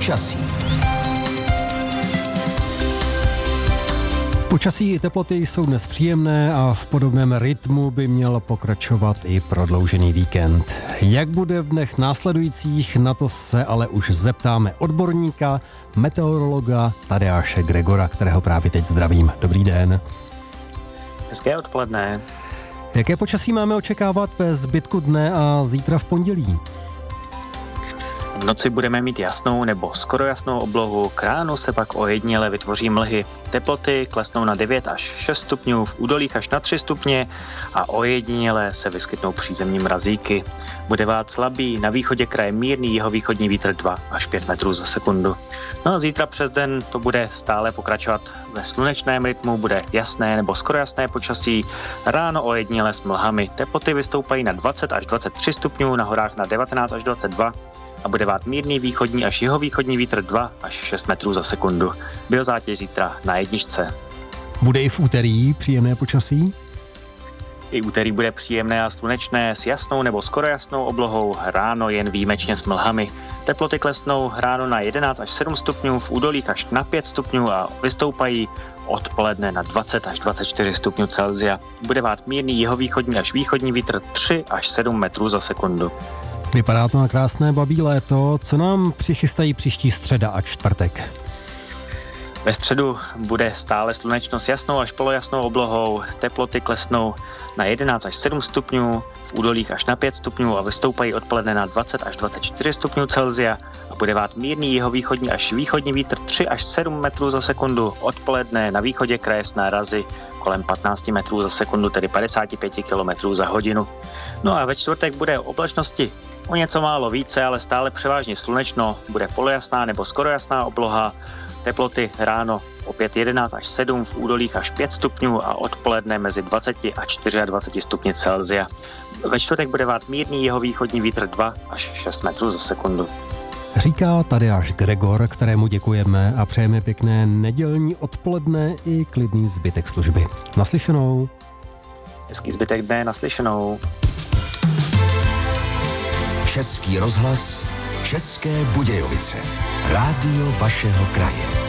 Počasí. Počasí i teploty jsou dnes příjemné a v podobném rytmu by měl pokračovat i prodloužený víkend. Jak bude v dnech následujících, na to se ale už zeptáme odborníka, meteorologa Tadeáše Gregora, kterého právě teď zdravím. Dobrý den. Hezké odpoledne. Jaké počasí máme očekávat ve zbytku dne a zítra v pondělí? V noci budeme mít jasnou nebo skoro jasnou oblohu, k ránu se pak ojediněle vytvoří mlhy. Teploty klesnou na 9 až 6 stupňů, v údolích až na 3 stupně a ojediněle se vyskytnou přízemní mrazíky. Bude vát slabý, na východě kraje mírný jihovýchodní vítr 2 až 5 metrů za sekundu. No a zítra přes den to bude stále pokračovat ve slunečném rytmu, bude jasné nebo skoro jasné počasí, ráno ojediněle s mlhami. Teploty vystoupají na 20 až 23 stupňů, na horách na 19 až 22 a bude vát mírný východní až jihovýchodní vítr 2 až 6 metrů za sekundu. Biozátěž zítra na 1. Bude i v úterý příjemné počasí? I úterý bude příjemné a slunečné s jasnou nebo skoro jasnou oblohou, ráno jen výjimečně s mlhami. Teploty klesnou ráno na 11 až 7 stupňů, v údolích až na 5 stupňů a vystoupají odpoledne na 20 až 24 stupňů Celsia. Bude vát mírný jihovýchodní až východní vítr 3 až 7 metrů za sekundu. Vypadá to na krásné babí léto. Co nám přichystají příští středa a čtvrtek? Ve středu bude stále slunečno s jasnou až polojasnou oblohou. Teploty klesnou na 11 až 7 stupňů, v údolích až na 5 stupňů a vystoupají odpoledne na 20 až 24 stupňů Celsia a bude vát mírný jihovýchodní až východní vítr 3 až 7 metrů za sekundu. Odpoledne na východě kraje s nárazy kolem 15 metrů za sekundu, tedy 55 km za hodinu. No a ve čtvrtek bude oblačnosti o něco málo více, ale stále převážně slunečno, bude polojasná nebo skoro jasná obloha. Teploty ráno opět 11 až 7, v údolích až 5 stupňů a odpoledne mezi 20 a 24 stupni Celsia. Ve čtvrtek bude vát mírný jihovýchodní vítr 2 až 6 metrů za sekundu. Říká Tadeáš Gregor, kterému děkujeme a přejeme pěkné nedělní odpoledne i klidný zbytek služby. Naslyšenou. Hezký zbytek dne, naslyšenou. Český rozhlas, České Budějovice. Rádio vašeho kraje.